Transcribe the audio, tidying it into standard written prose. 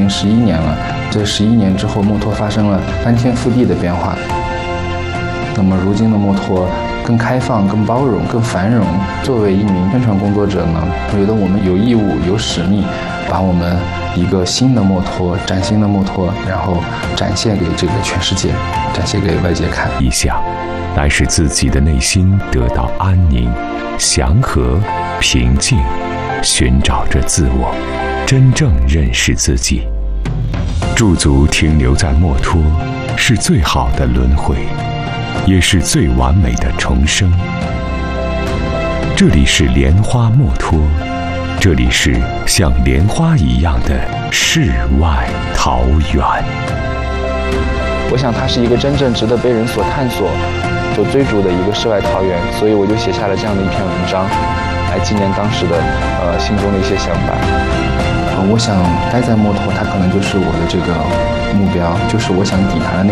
经11年了。这11年之后，摩托发生了翻天覆地的变化。那么如今的摩托更开放、更包容、更繁荣。作为一名宣传工作者呢，我觉得我们有义务、有使命，把我们一个新的摩托、崭新的摩托，然后展现给这个全世界，展现给外界看。 一想，来使自己的内心得到安宁、祥和、平静，寻找着自我，真正认识自己。驻足停留在摩托，是最好的轮回，也是最完美的重生。这里是莲花摩托，这里是像莲花一样的世外桃源。 我想它是一个真正值得被人所探索、所追逐的一个世外桃源，所以我就写下了这样的一篇文章，来纪念当时的心中的一些想法。我想待在摩托，它可能就是我的这个目标，就是我想抵达的那